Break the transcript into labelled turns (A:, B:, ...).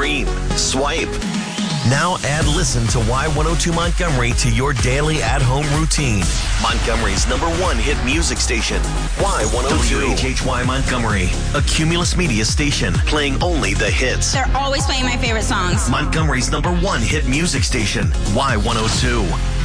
A: stream, swipe. Now add Listen to Y102 Montgomery to your daily at-home routine. Montgomery's #1 hit music station, Y102. WHHY Montgomery, a Cumulus Media station, playing only the hits.
B: They're always playing my favorite songs.
A: Montgomery's #1 hit music station, Y102.